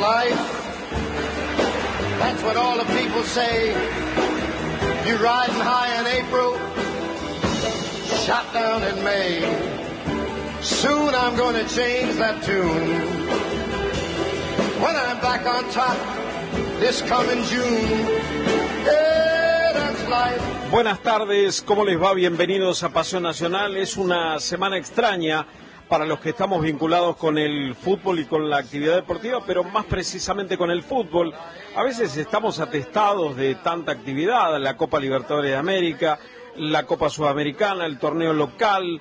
life. That's what all the people say. You're riding high in April, shot down in May. Soon I'm gonna change that tune. When I'm back on top this coming June. Yeah, that's life. Buenas tardes, ¿cómo les va? Bienvenidos a Pasión Nacional. Es una semana extraña para los que estamos vinculados con el fútbol y con la actividad deportiva, pero más precisamente con el fútbol. A veces estamos atestados de tanta actividad, la Copa Libertadores de América, la Copa Sudamericana, el torneo local.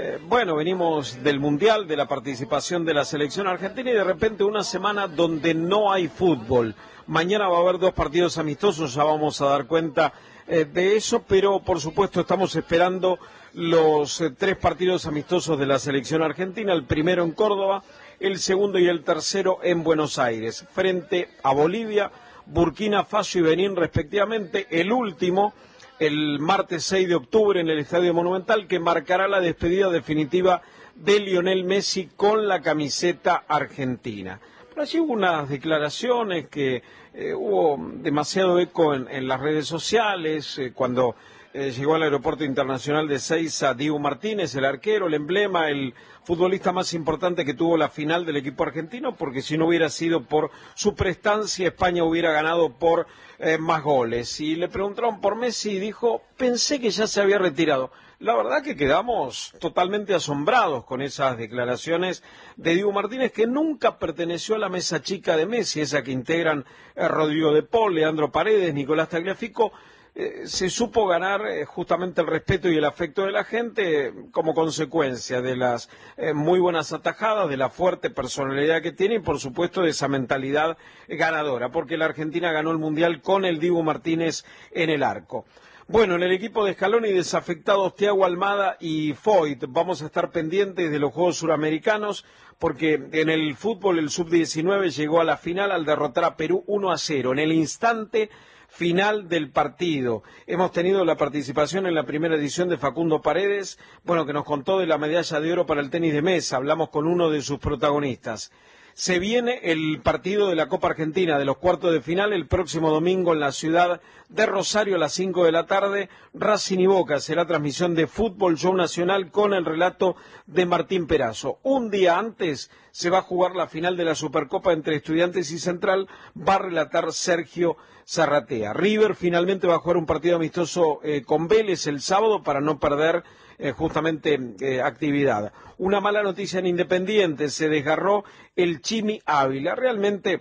Venimos del Mundial, de la participación de la selección argentina y de repente una semana donde no hay fútbol. Mañana va a haber 2 partidos amistosos, ya vamos a dar cuenta de eso, pero por supuesto estamos esperando los 3 partidos amistosos de la selección argentina, el primero en Córdoba, el segundo y el tercero en Buenos Aires, frente a Bolivia, Burkina Faso y Benín respectivamente, el último el martes 6 de octubre en el Estadio Monumental, que marcará la despedida definitiva de Lionel Messi con la camiseta argentina. Pero allí hubo unas declaraciones que hubo demasiado eco en las redes sociales, cuando llegó al aeropuerto internacional de Ezeiza Dibu Martínez, el arquero, el emblema, el futbolista más importante que tuvo la final del equipo argentino, porque si no hubiera sido por su prestancia, España hubiera ganado por más goles. Y le preguntaron por Messi y dijo, pensé que ya se había retirado. La verdad que quedamos totalmente asombrados con esas declaraciones de Dibu Martínez, que nunca perteneció a la mesa chica de Messi, esa que integran Rodrigo de Paul, Leandro Paredes, Nicolás Tagliafico. Se supo ganar justamente el respeto y el afecto de la gente como consecuencia de las muy buenas atajadas, de la fuerte personalidad que tiene y por supuesto de esa mentalidad ganadora, porque la Argentina ganó el Mundial con el Dibu Martínez en el arco. Bueno, en el equipo de Scaloni desafectados Thiago Almada y Foyt. Vamos a estar pendientes de los Juegos Suramericanos porque en el fútbol el sub-19 llegó a la final al derrotar a Perú 1-0 en el instante final del partido. Hemos tenido la participación en la primera edición de Facundo Paredes, que nos contó de la medalla de oro para el tenis de mesa. Hablamos con uno de sus protagonistas. Se viene el partido de la Copa Argentina de los cuartos de final el próximo domingo en la ciudad de Rosario a las 5 de la tarde. Racing y Boca será transmisión de Fútbol Show Nacional con el relato de Martín Perazo. Un día antes se va a jugar la final de la Supercopa entre Estudiantes y Central. Va a relatar Sergio Zarratea. River finalmente va a jugar un partido amistoso con Vélez el sábado para no perder actividad. Una mala noticia en Independiente, se desgarró el Chimi Ávila, realmente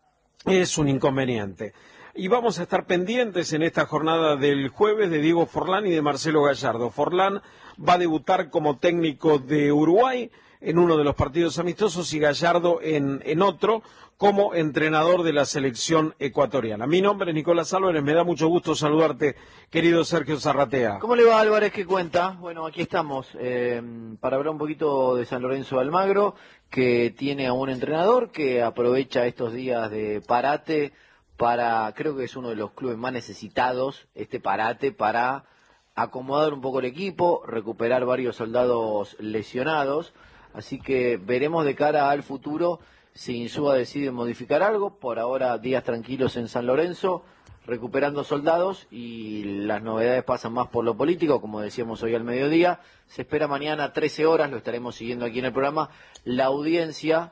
es un inconveniente. Y vamos a estar pendientes en esta jornada del jueves de Diego Forlán y de Marcelo Gallardo. Forlán va a debutar como técnico de Uruguay en uno de los partidos amistosos y Gallardo en otro como entrenador de la selección ecuatoriana. Mi nombre es Nicolás Álvarez, me da mucho gusto saludarte, querido Sergio Zarratea. ¿Cómo le va, Álvarez? ¿Qué cuenta? Bueno, aquí estamos para hablar un poquito de San Lorenzo de Almagro, que tiene a un entrenador que aprovecha estos días de parate creo que es uno de los clubes más necesitados, este parate, para acomodar un poco el equipo, recuperar varios soldados lesionados, así que veremos de cara al futuro si Insúa decide modificar algo. Por ahora días tranquilos en San Lorenzo, recuperando soldados, y las novedades pasan más por lo político, como decíamos hoy al mediodía. Se espera mañana 13 horas, lo estaremos siguiendo aquí en el programa, la audiencia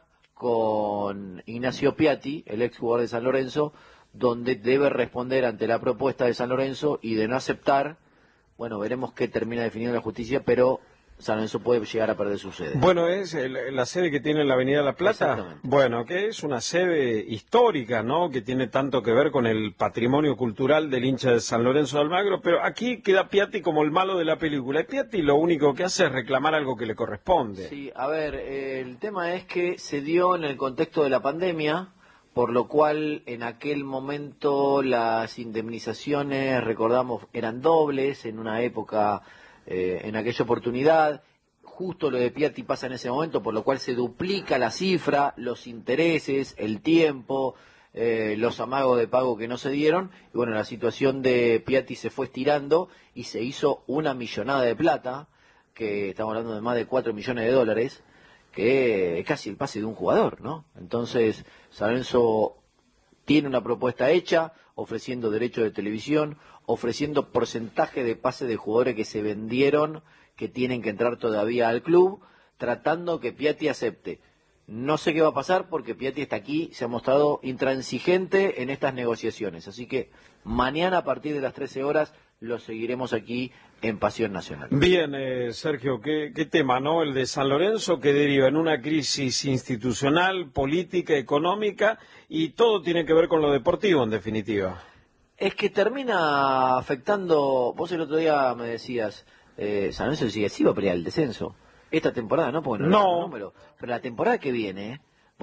con Ignacio Piatti, el ex jugador de San Lorenzo, donde debe responder ante la propuesta de San Lorenzo, y de no aceptar, veremos qué termina definiendo la justicia, pero San Lorenzo puede llegar a perder su sede. Es la sede que tiene en la Avenida La Plata. Que es una sede histórica, ¿no? Que tiene tanto que ver con el patrimonio cultural del hincha de San Lorenzo de Almagro, pero aquí queda Piatti como el malo de la película. Y Piatti lo único que hace es reclamar algo que le corresponde. Sí, el tema es que se dio en el contexto de la pandemia, por lo cual en aquel momento las indemnizaciones, recordamos, eran dobles en una época. En aquella oportunidad, justo lo de Piatti pasa en ese momento, por lo cual se duplica la cifra, los intereses, el tiempo, los amagos de pago que no se dieron, y la situación de Piatti se fue estirando y se hizo una millonada de plata, que estamos hablando de más de $4 millones, que es casi el pase de un jugador, ¿no? Entonces, San Lorenzo tiene una propuesta hecha, ofreciendo derechos de televisión, ofreciendo porcentaje de pase de jugadores que se vendieron, que tienen que entrar todavía al club, tratando que Piatti acepte. No sé qué va a pasar porque Piatti está aquí, se ha mostrado intransigente en estas negociaciones. Así que mañana a partir de las 13 horas lo seguiremos aquí en Pasión Nacional. Bien, Sergio, ¿qué tema, no? El de San Lorenzo, que deriva en una crisis institucional, política, económica, y todo tiene que ver con lo deportivo, en definitiva. Es que termina afectando, vos el otro día me decías, San Lorenzo sigue así, va a pelear el descenso. Esta temporada no, porque no. Número, pero la temporada que viene,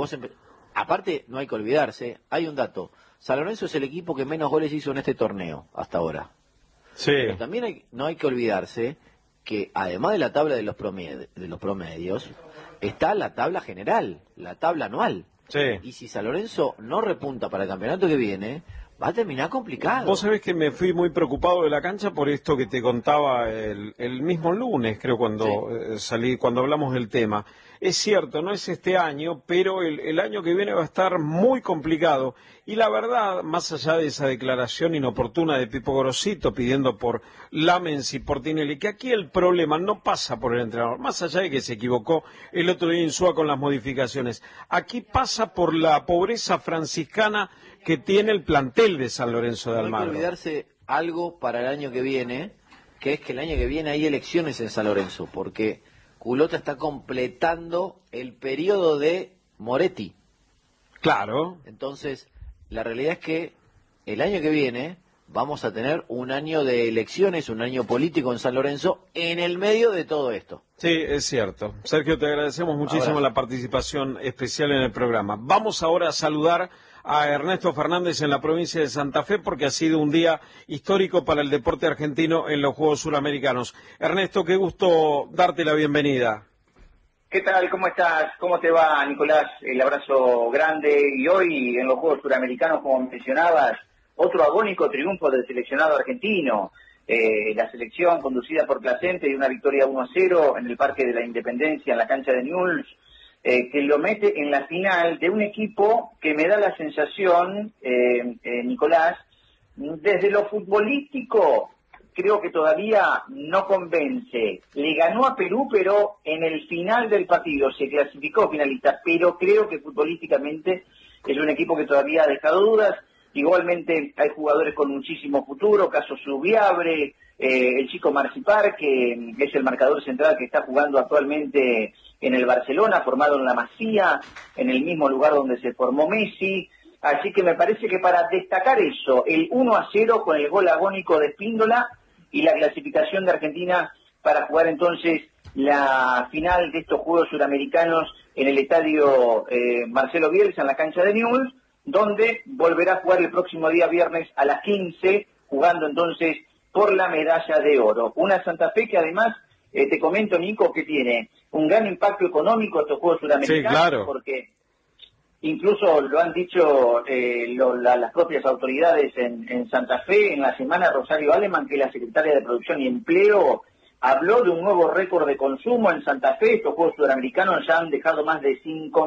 aparte no hay que olvidarse, hay un dato, San Lorenzo es el equipo que menos goles hizo en este torneo hasta ahora. Sí. Pero también no hay que olvidarse que además de la tabla de los promedios, está la tabla general, la tabla anual. Sí. Y si San Lorenzo no repunta para el campeonato que viene, va a terminar complicado. Vos sabés que me fui muy preocupado de la cancha por esto que te contaba el mismo lunes, creo, cuando salí, cuando hablamos del tema. Es cierto, no es este año, pero el año que viene va a estar muy complicado. Y la verdad, más allá de esa declaración inoportuna de Pipo Gorosito pidiendo por Lamens y por Tinelli, que aquí el problema no pasa por el entrenador, más allá de que se equivocó el otro día Insúa con las modificaciones. Aquí pasa por la pobreza franciscana que tiene el plantel de San Lorenzo de Almagro. No hay que olvidarse algo para el año que viene, que es que el año que viene hay elecciones en San Lorenzo, porque Culota está completando el periodo de Moretti. Claro. Entonces, la realidad es que el año que viene vamos a tener un año de elecciones, un año político en San Lorenzo, en el medio de todo esto. Sí, es cierto. Sergio, te agradecemos muchísimo la participación especial en el programa. Vamos ahora a saludar a Ernesto Fernández en la provincia de Santa Fe porque ha sido un día histórico para el deporte argentino en los Juegos Suramericanos. Ernesto, qué gusto darte la bienvenida. ¿Qué tal? ¿Cómo estás? ¿Cómo te va, Nicolás? El abrazo grande. Y hoy en los Juegos Suramericanos, como mencionabas, otro agónico triunfo del seleccionado argentino. La selección conducida por Placente y una victoria 1-0 en el Parque de la Independencia, en la cancha de Newell's, que lo mete en la final de un equipo que me da la sensación, Nicolás, desde lo futbolístico, creo que todavía no convence. Le ganó a Perú, pero en el final del partido se clasificó finalista, pero creo que futbolísticamente es un equipo que todavía ha dejado dudas. Igualmente hay jugadores con muchísimo futuro, caso Subiabre, el chico Marcipar, que es el marcador central que está jugando actualmente en el Barcelona, formado en la Masía, en el mismo lugar donde se formó Messi. Así que me parece que para destacar eso, el 1-0 con el gol agónico de Espíndola y la clasificación de Argentina para jugar entonces la final de estos Juegos Suramericanos en el estadio Marcelo Bielsa, en la cancha de Newell's, donde volverá a jugar el próximo día viernes a las 15, jugando entonces por la medalla de oro. Una Santa Fe que además, te comento, Nico, que tiene un gran impacto económico estos Juegos Suramericanos, sí, claro, porque incluso lo han dicho las propias autoridades en Santa Fe. En la semana, Rosario Aleman, que es la secretaria de Producción y Empleo, habló de un nuevo récord de consumo en Santa Fe. Estos Juegos Suramericanos ya han dejado más de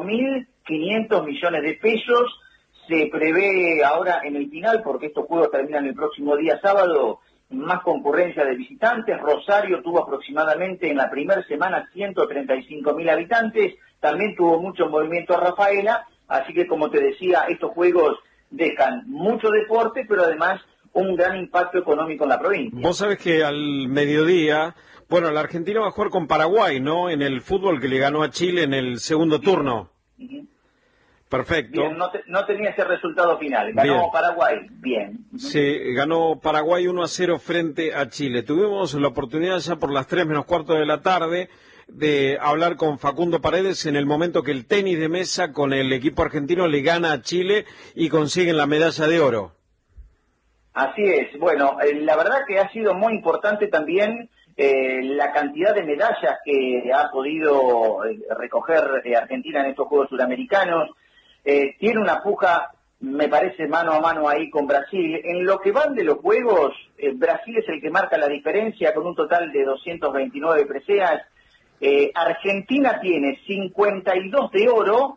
5.500 millones de pesos. Se prevé ahora en el final, porque estos Juegos terminan el próximo día sábado, más concurrencia de visitantes. Rosario tuvo aproximadamente en la primera semana 135.000 habitantes. También tuvo mucho movimiento Rafaela. Así que, como te decía, estos Juegos dejan mucho deporte, pero además un gran impacto económico en la provincia. Vos sabés que al mediodía, bueno, la Argentina va a jugar con Paraguay, ¿no? En el fútbol, que le ganó a Chile en el segundo turno. Perfecto. Bien, no tenía ese resultado final. Ganó bien. Paraguay, bien. Sí, ganó Paraguay 1-0 frente a Chile. Tuvimos la oportunidad ya por las 3 menos cuarto de la tarde de hablar con Facundo Paredes en el momento que el tenis de mesa con el equipo argentino le gana a Chile y consiguen la medalla de oro. Así es. Bueno, la verdad que ha sido muy importante también la cantidad de medallas que ha podido recoger Argentina en estos Juegos Suramericanos. Tiene una puja, me parece, mano a mano ahí con Brasil. En lo que van de los Juegos, Brasil es el que marca la diferencia con un total de 229 preseas. Argentina tiene 52 de oro,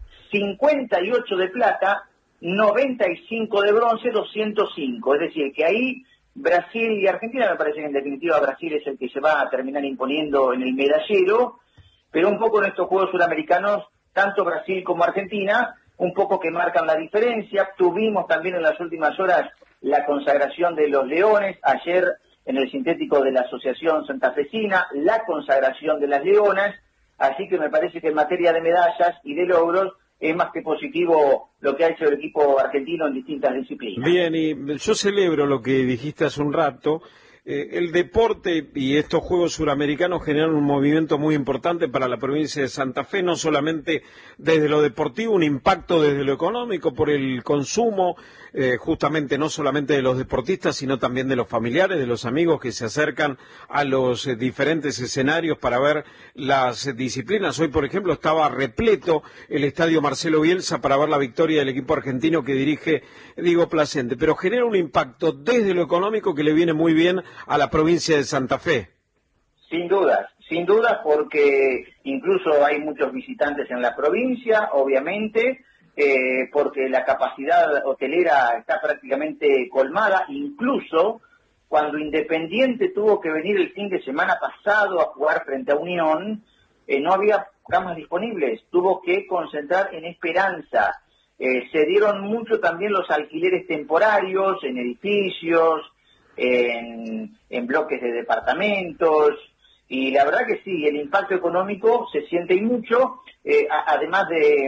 58 de plata, 95 de bronce, 205. Es decir, que ahí Brasil y Argentina, me parece que en definitiva Brasil es el que se va a terminar imponiendo en el medallero, pero un poco en estos Juegos Suramericanos, tanto Brasil como Argentina, un poco que marcan la diferencia. Tuvimos también en las últimas horas la consagración de los Leones, ayer en el sintético de la Asociación Santafesina, la consagración de las Leonas, así que me parece que en materia de medallas y de logros es más que positivo lo que ha hecho el equipo argentino en distintas disciplinas. Bien, y yo celebro lo que dijiste hace un rato. El deporte y estos Juegos Suramericanos generan un movimiento muy importante para la provincia de Santa Fe, no solamente desde lo deportivo, un impacto desde lo económico por el consumo, justamente no solamente de los deportistas, sino también de los familiares, de los amigos que se acercan a los diferentes escenarios para ver las disciplinas. Hoy, por ejemplo, estaba repleto el estadio Marcelo Bielsa para ver la victoria del equipo argentino que dirige Diego Placente, pero genera un impacto desde lo económico que le viene muy bien a la provincia de Santa Fe. Sin dudas, porque incluso hay muchos visitantes en la provincia, obviamente, porque la capacidad hotelera está prácticamente colmada, incluso cuando Independiente tuvo que venir el fin de semana pasado a jugar frente a Unión, no había camas disponibles, tuvo que concentrar en Esperanza. Se dieron mucho también los alquileres temporarios en edificios, en bloques de departamentos, y la verdad que sí, el impacto económico se siente y mucho, además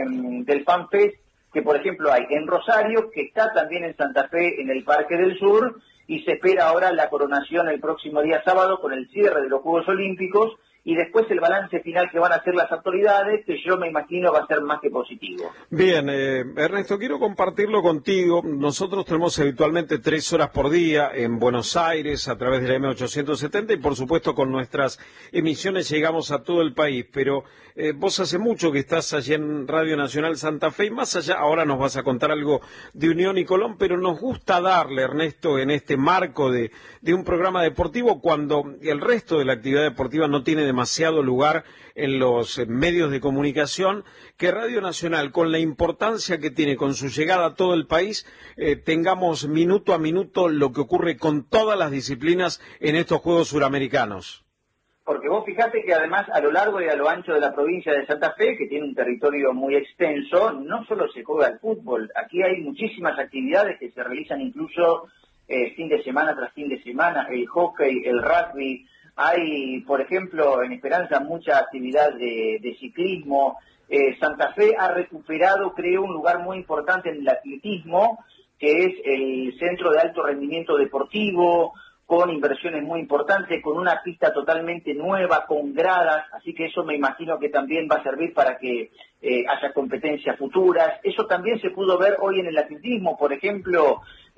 del FanFest que por ejemplo hay en Rosario, que está también en Santa Fe en el Parque del Sur, y se espera ahora la coronación el próximo día sábado con el cierre de los Juegos Olímpicos, y después el balance final que van a hacer las autoridades, que yo me imagino va a ser más que positivo. Bien, Ernesto, quiero compartirlo contigo. Nosotros tenemos habitualmente 3 horas por día en Buenos Aires a través de la M870 y por supuesto con nuestras emisiones llegamos a todo el país, pero vos hace mucho que estás allí en Radio Nacional Santa Fe y más allá, ahora nos vas a contar algo de Unión y Colón, pero nos gusta darle, Ernesto, en este marco de un programa deportivo cuando el resto de la actividad deportiva no tiene demasiado lugar en los medios de comunicación, que Radio Nacional, con la importancia que tiene, con su llegada a todo el país, tengamos minuto a minuto lo que ocurre con todas las disciplinas en estos Juegos Suramericanos. Porque vos fijate que además a lo largo y a lo ancho de la provincia de Santa Fe, que tiene un territorio muy extenso, no solo se juega el fútbol, aquí hay muchísimas actividades que se realizan incluso fin de semana tras fin de semana, el hockey, el rugby. Hay, por ejemplo, en Esperanza mucha actividad de ciclismo. Santa Fe ha recuperado, creo, un lugar muy importante en el atletismo, que es el Centro de Alto Rendimiento Deportivo, con inversiones muy importantes, con una pista totalmente nueva, con gradas, así que eso me imagino que también va a servir para que haya competencias futuras. Eso también se pudo ver hoy en el atletismo, por ejemplo,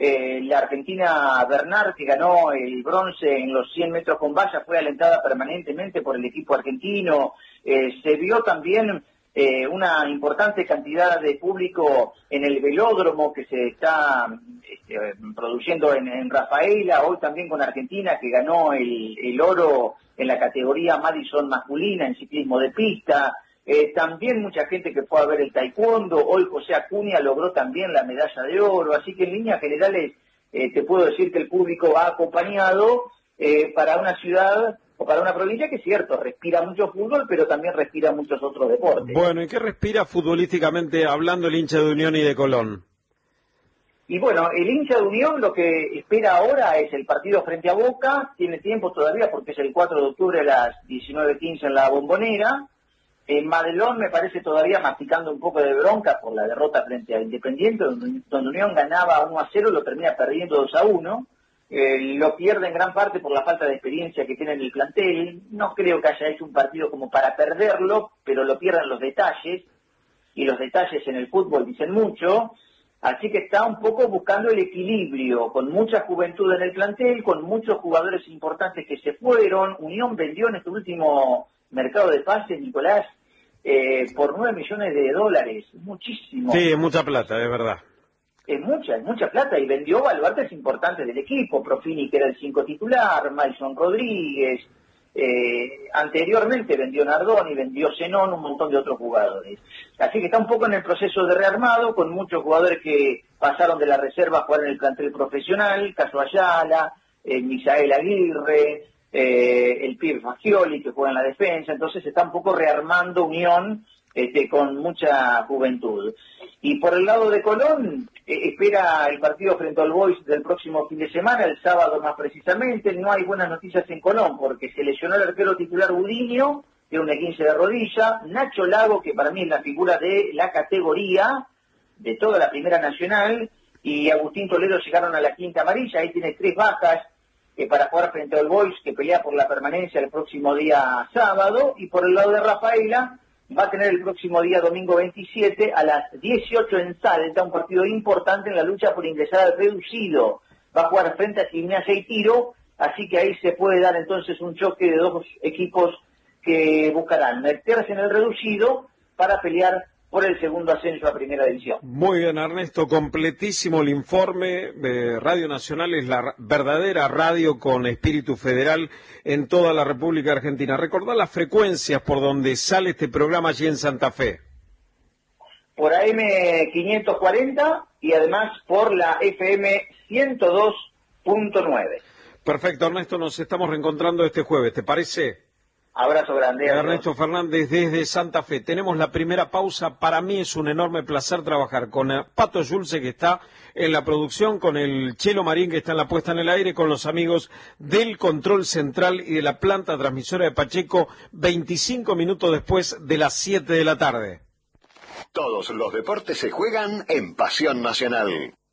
la argentina Bernard, que ganó el bronce en los 100 metros con valla, fue alentada permanentemente por el equipo argentino. Se vio también una importante cantidad de público en el velódromo que se está produciendo en Rafaela, hoy también con Argentina, que ganó el oro en la categoría Madison masculina en ciclismo de pista. También mucha gente que fue a ver el taekwondo. Hoy José Acuña logró también la medalla de oro, así que en líneas generales te puedo decir que el público ha acompañado para una ciudad o para una provincia que es cierto, respira mucho fútbol, pero también respira muchos otros deportes. Bueno, ¿y qué respira futbolísticamente hablando el hincha de Unión y de Colón? Y bueno, el hincha de Unión lo que espera ahora es el partido frente a Boca, tiene tiempo todavía porque es el 4 de octubre a las 19:15 en la Bombonera. En Madelón me parece todavía masticando un poco de bronca por la derrota frente a Independiente, donde Unión ganaba 1-0, lo termina perdiendo 2-1. Lo pierde en gran parte por la falta de experiencia que tiene en el plantel. No creo que haya hecho un partido como para perderlo, pero lo pierden los detalles, y los detalles en el fútbol dicen mucho. Así que está un poco buscando el equilibrio, con mucha juventud en el plantel, con muchos jugadores importantes que se fueron. Unión vendió en este último mercado de pases, Nicolás, por $9 millones, muchísimo. Sí, es mucha plata, es verdad. Es mucha plata, y vendió baluartes importantes del equipo, Profini, que era el 5 titular, Mason Rodríguez, Anteriormente vendió Nardoni, vendió Zenón, un montón de otros jugadores. Así que está un poco en el proceso de rearmado, con muchos jugadores que pasaron de la reserva a jugar en el plantel profesional, caso Ayala, Misael Aguirre, el Pier Fagioli, que juega en la defensa. Entonces está un poco rearmando Unión con mucha juventud. Y por el lado de Colón, espera el partido frente al Boys del próximo fin de semana, el sábado más precisamente. No hay buenas noticias en Colón, porque se lesionó el arquero titular Budiño, tiene un 15 de rodilla, Nacho Lago, que para mí es la figura de la categoría, de toda la Primera Nacional, y Agustín Toledo llegaron a la quinta amarilla. Ahí tiene 3 bajas para jugar frente al Boys, que pelea por la permanencia el próximo día sábado. Y por el lado de Rafaela, va a tener el próximo día domingo 27 a las 18 en Salta, un partido importante en la lucha por ingresar al reducido. Va a jugar frente a Gimnasia y Tiro, así que ahí se puede dar entonces un choque de 2 equipos que buscarán meterse en el reducido para pelear por el segundo ascenso a Primera División. Muy bien, Ernesto, completísimo el informe. Radio Nacional es la verdadera radio con espíritu federal en toda la República Argentina. Recordá las frecuencias por donde sale este programa allí en Santa Fe. Por AM 540 y además por la FM 102.9. Perfecto, Ernesto, nos estamos reencontrando este jueves, ¿te parece? Abrazo grande. Ernesto Fernández desde Santa Fe. Tenemos la primera pausa. Para mí es un enorme placer trabajar con Pato Yulce, que está en la producción, con el Chelo Marín, que está en la puesta en el aire, con los amigos del Control Central y de la planta transmisora de Pacheco, 25 minutos después de las 7 de la tarde. Todos los deportes se juegan en Pasión Nacional.